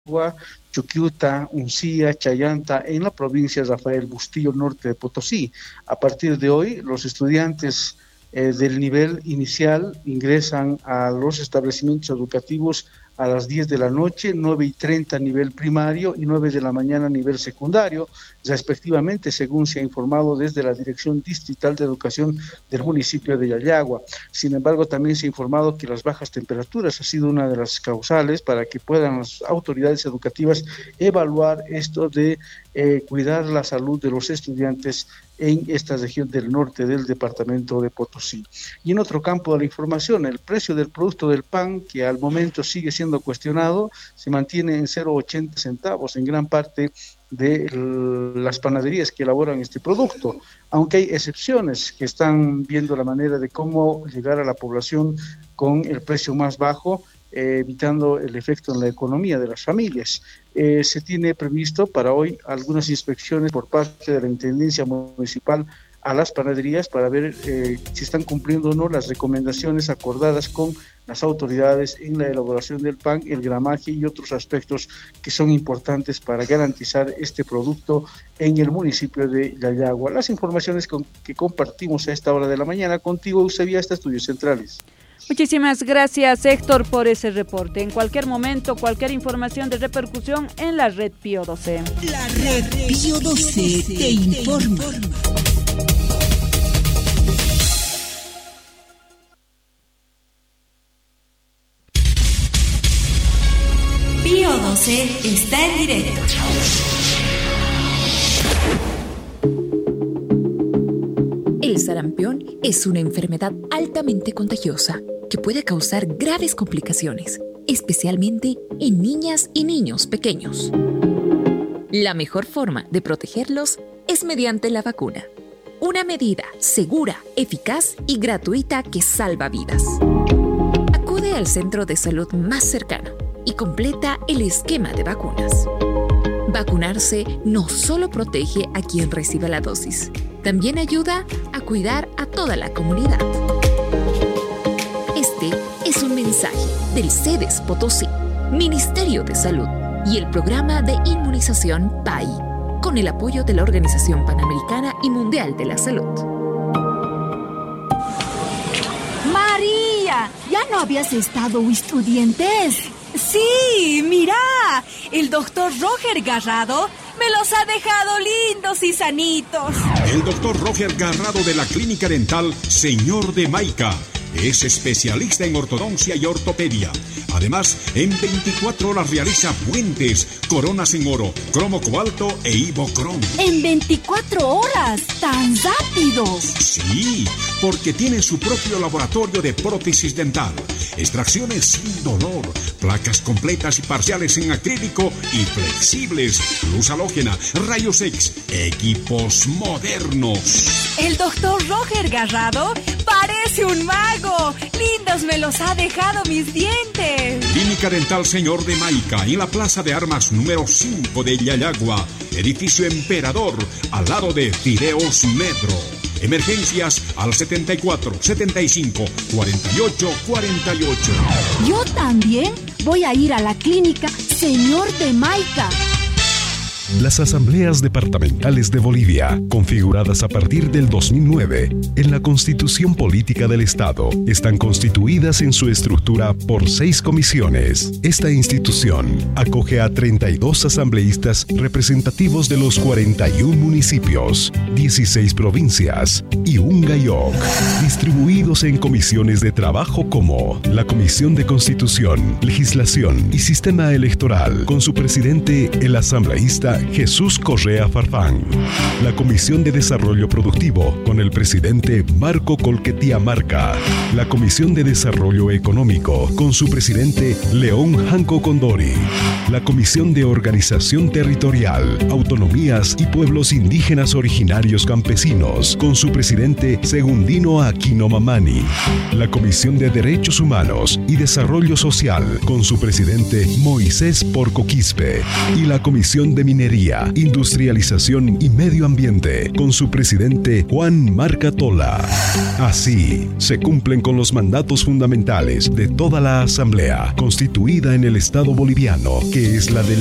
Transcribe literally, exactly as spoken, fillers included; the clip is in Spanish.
Chuquiuta, Uncía, Chayanta, en la provincia de Rafael Bustillo, norte de Potosí. A partir de hoy, los estudiantes eh, del nivel inicial ingresan a los establecimientos educativos a las diez de la noche, nueve y treinta a nivel primario y nueve de la mañana a nivel secundario, respectivamente, según se ha informado desde la Dirección Distrital de Educación del municipio de Yayagua. Sin embargo, también se ha informado que las bajas temperaturas ha sido una de las causales para que puedan las autoridades educativas evaluar esto de eh, cuidar la salud de los estudiantes en esta región del norte del departamento de Potosí. Y en otro campo de la información, el precio del producto del pan, que al momento sigue siendo cuestionado, se mantiene en cero coma ochenta centavos en gran parte de las panaderías que elaboran este producto, aunque hay excepciones que están viendo la manera de cómo llegar a la población con el precio más bajo, eh, evitando el efecto en la economía de las familias. Eh, se tiene previsto para hoy algunas inspecciones por parte de la Intendencia Municipal a las panaderías para ver eh, si están cumpliendo o no las recomendaciones acordadas con las autoridades en la elaboración del pan, el gramaje y otros aspectos que son importantes para garantizar este producto en el municipio de Yayagua. Las informaciones con, que compartimos a esta hora de la mañana contigo, Eusebia, hasta Estudios Centrales. Muchísimas gracias, Héctor, por ese reporte. En cualquier momento, cualquier información de repercusión en la red Pío doce. La red Pío doce te informa. Pío doce está en directo. El sarampión es una enfermedad altamente contagiosa que puede causar graves complicaciones, especialmente en niñas y niños pequeños. La mejor forma de protegerlos es mediante la vacuna, una medida segura, eficaz y gratuita que salva vidas. Acude al centro de salud más cercano y completa el esquema de vacunas. Vacunarse no solo protege a quien recibe la dosis, también ayuda a cuidar a toda la comunidad. Este es un mensaje del CEDES Potosí, Ministerio de Salud y el Programa de Inmunización P A I, con el apoyo de la Organización Panamericana y Mundial de la Salud. María, ¿ya no habías estado estudiantes? Sí, mira, el doctor Roger Garrado me los ha dejado lindos y sanitos. El doctor Roger Garrado de la Clínica Dental Señor de Maica es especialista en ortodoncia y ortopedia. Además, en veinticuatro horas realiza puentes, coronas en oro, cromo cobalto e ibocrom. ¿En veinticuatro horas? ¿Tan rápido? Sí, porque tiene su propio laboratorio de prótesis dental, extracciones sin dolor, placas completas y parciales en acrílico y flexibles, luz halógena, rayos X, equipos modernos. El doctor Roger Garrado parece un mago. Lindos me los ha dejado mis dientes. Clínica Dental Señor de Maica, en la Plaza de Armas número cinco de Yayagua, edificio Emperador, al lado de Fideos Metro. Emergencias al setenta y cuatro, setenta y cinco, cuarenta y ocho, cuarenta y ocho. Yo también voy a ir a la clínica Señor de Maica. Las asambleas departamentales de Bolivia, configuradas a partir del dos mil nueve en la Constitución Política del Estado, están constituidas en su estructura por seis comisiones. Esta institución acoge a treinta y dos asambleístas representativos de los cuarenta y uno municipios, dieciséis provincias y un GAIOC, distribuidos en comisiones de trabajo como la Comisión de Constitución, Legislación y Sistema Electoral, con su presidente, el asambleísta Jesús Correa Farfán. La Comisión de Desarrollo Productivo, con el presidente Marco Colquetía Marca. La Comisión de Desarrollo Económico, con su presidente León Janco Condori. La Comisión de Organización Territorial, Autonomías y Pueblos Indígenas Originarios Campesinos, con su presidente Segundino Aquino Mamani. La Comisión de Derechos Humanos y Desarrollo Social, con su presidente Moisés Porco Quispe. Y la Comisión de Minería Minería, Industrialización y Medio Ambiente, con su presidente Juan Marca Tola. Así se cumplen con los mandatos fundamentales de toda la Asamblea, constituida en el Estado boliviano, que es la de